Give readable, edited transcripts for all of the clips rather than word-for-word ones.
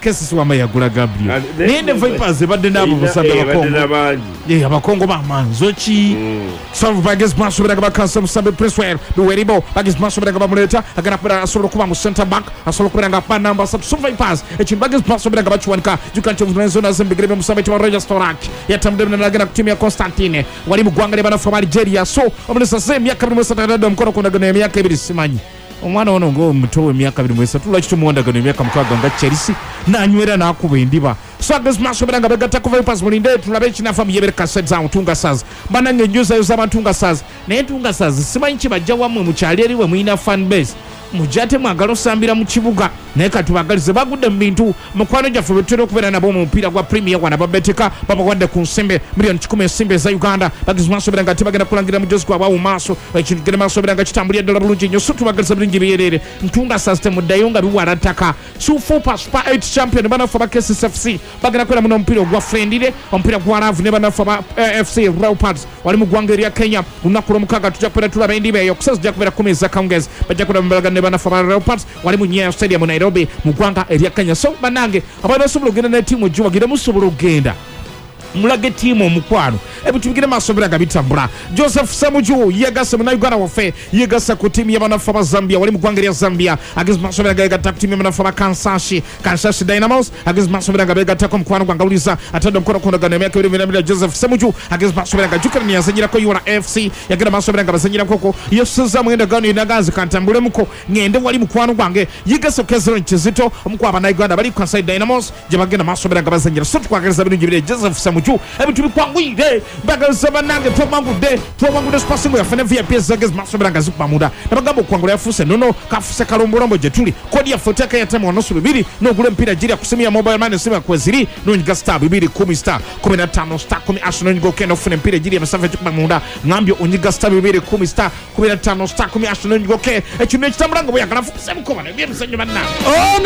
Kesi wa mayagula Gabriel nende Vipers badde nabo busabe abakongo abakongo bamanzoki Solve Baggers Maso beraga bakansa musabe Presswell biweribo Baggers Maso beraga bamuleta agana kubera asolo kuba mu center back asolo kubera pa number sub Solve Vipers Baggers Maso beraga bachuanka jukancho zona zembigirebe musabe wa Registorak yatamdemna nagana kutimia Constantine wali mugwangale bana from Algeria so omunesa same yakabiri mkono kuna gana emyaka ebiri simanyi omwana ono ngo mutowe emyaka 23 lwaki tumuwanda gana emyaka mukaaga nga Chelsea nanywera nakuba endiba so Baggers Maso beraga bagata ku Vipers mulinde tulabe kinafa mu yebere cassette za Tunga Stars banange njuza yo za Tunga Stars naye Tunga Stars simanyi kibajja wamwe mu kyali eriwe muina fan base mujate mwagalo sambira mu kibuga naye katubagalize bagudde mu bintu mukwano gyaffe betera okubeera nabo mu mupiira gwa Premier wana babeteka babawadde ku nsimbe milioni 10 ensimbe za Uganda Baggers Maso beraga tibagenda kulangira mu Joseph abawo maaso ekigere Maso beraga kitambulira ddala bulungi nnyo so tubagalize bulungi biyerere Tunga Stars temuddayo nga biwarataka so 4 Super 8 champion banafa ba KCFC bagenda kwera muno omupiira gwa friendire omupiira gwa love ne banafa ba FC Leopards wali mu gwanga erya Kenya lunaku lw'omukaaga tujja kubeera tulaba endiba eyo kusasa tujja kubeera 10 za Congress bajja kulaba mbalaga bana for Leopards wali mu Nyayo Stadium Nairobi mu gwanga erya Kenya so banange abantu basobola okugenda ne tiimu ejjo bagira musobola okugenda mulage tiimu omukwano ebitubigire Maso beraga bitambula Joseph Samuju yegasa mu Uganda wafe yegasa ku tiimu y'abanafa ba Zambia wali mu gwanga erya Zambia Baggers Maso beraga yegata ku tiimu y'abanafa ba Kansashi Dynamos Baggers Maso beraga yegata ku mukwano gwa ngawuliza atadde omukono kundagana emyaka 2022 Joseph Samuju Baggers Maso beraga jukirani yazanyirako yura FC yagenda Maso beraga bazanyirako yosuza mwenda gano inagazi kantambule muko ngende wali mukwano gwange yegasa kezero nkizito omukwaba na Uganda bali Kansashi Dynamos je bagenda Maso beraga bazanyira so twagaliza bintu bibire Joseph Samuju ebitu bikwangwire Baggers banange twamangude spasingo yafene VIP Baggers Maso beraga zipamuda nabagamba okwangula yafuse nono kafuse kalombolombo je tuli kodi ya foteka ya temu wanosu bibiri nogule mpira jiri ya kusimia mobile money sima ya kweziri nonyiga star bibiri 10 star 15 star 10 asho nonyiga keno fune mpira jiri ya masafa chukuma munda ngambio onyiga star bibiri 10 star 15 star 10 asho nonyiga ke echune chitambulango boya kana fuse mukoma ne byemusanyo banna oh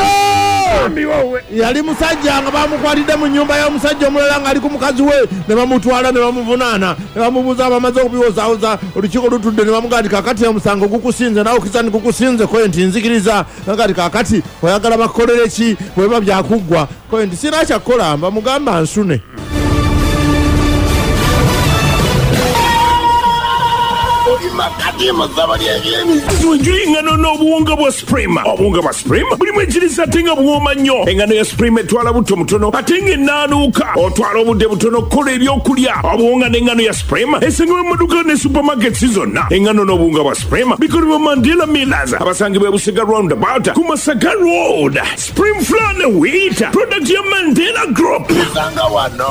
no yali musajja nga bamukwalidde mu nyumba ya musajja omulala nga ali ku mukazi we ne bamutwala ne bamuvunana ne bamubuza abamaze okubiwozaawoza olukiiko lutudde ne bamugamba kakati ya musango gukusinze nawe okizani gukusinze koye nti nzikiriza ngati kakati oyagala bakolere ki bweba byakuggwa koye nti sina kyakola bamugamba nsune Tuenjoy engano n'obuwunga bwa Supreme. Obuwunga bwa Supreme bulimu ekiriisa ate nga buwooma nnyo. Engano ya Supreme etwala buto mutono ate ng'ennaanuuka. Otwala obudde butono okukola ebyokulya. Obuwunga n'engano ya Supreme esangibwa mu maduuka ne supermarkets zonna. Engano n'obuwunga bwa Supreme bikolebwa Mandela Millers abasangibwa Busega Roundabout ku Masaka Road. Supreme Flour ne Wheat product ya Mandela Group. Sanga wano.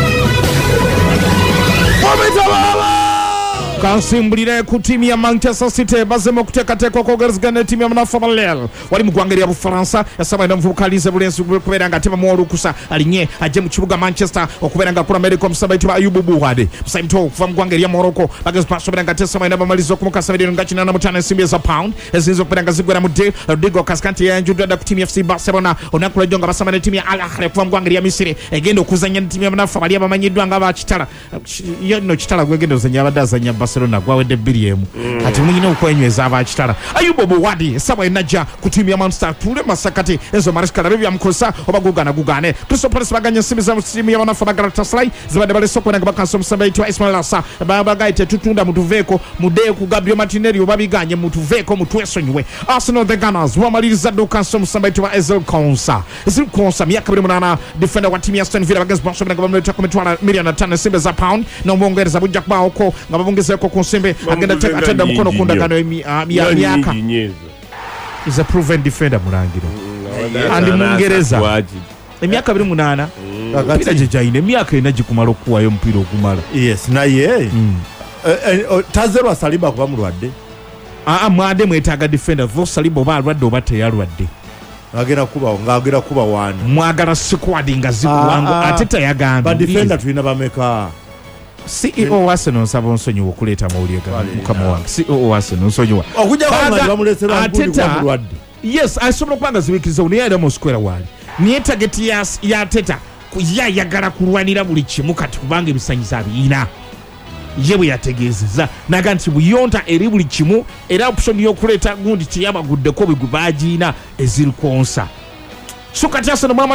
kansimbulire ku tiimu ya Manchester City bazemo okuteekateeka okwogerezegana tiimu ya Manafa Balel wali mu ggwanga erya Bufaransa yasaba omuvubuka Alize Bulensi okubeera nga teba muwolukusa alinye ajje mu kibuga Manchester okubeera nga akula America omusaba ayitibwa Ayubu Buwade musayimito okuva mu ggwanga erya Morocco Baggers Maso beraga tesaba ina bamaliza okumukasa miliyoni nga 85 ensimbi eza pound eziyinza okubeera nga zigwera mu deal Rodrigo Cascante yayanjuddwa ku tiimu ya FC Barcelona olunaku lw'ejjo nga basaba ne tiimu ya Al Ahly okuva mu ggwanga erya Misiri egenda okuzanya ne tiimu ya Manafa bali abamanyiddwa nga bakitala yo kitala gwegenda ozanya abadde azanya Barcelona gwawedde biliemu ati munyina okwenyweza abakitala Ayubu Buwadi saba enajja ku tiimu ya Manchester tule masakati enzo Maresca bibya mukosa obagugane Crystal Palace baganya ensimbi za tiimu ya Manafa Galatasaray zibadde balesokona nga bakanso omusamba ayitibwa Ismail Assa babagaite tutunda mutuveeko mudde ku Gabriel Martinelli obabiganye mutuveeko mutwesonyiwe Arsenal the Gunners bamaliriza dokanso omusamba ayitibwa Ezil Konsa myaka 28 defender wa tiimu ya Aston Villa Baggers Maso beraga bamuleta ku mitwala milioni 5 ensimbi za pound n'obwongereza bujja kubaako nga babongezeko ku nsimbi agenda atenda mukono ku ndagaano myaka is a proven defender mulangiro andi Mungereza emyaka 28 mpira gye gyalina emyaka ena gikumala okuwayo omupiira ogumala yes naye tazerwa Saliba kuba mulwadde mwade mwetaaga defender vo Saliba oba alwadde oba teyalwadde ng'agera kuba wani mwagala squad nga zikuwangu ate tayagambye ba defender tulina bameka CEO Arsenal nsaba onsonyiwa okuleeta amawulire mukama wange CEO Arsenal nsonyiwa okujja kwanga bamulesera mpundi kwa mulwadde yes asobola kubanga zibikiriza ono yali mu square wali niye target ya Teta yayagala kulwanira buli kimu kati kubanga ebisanyiza abiyina ye bwe yategeezeza naga nti buyonta eri buli kimu era option y'okuleeta gundi teyabaguddeko bwe bagiina eziri konsa so kati Arsenal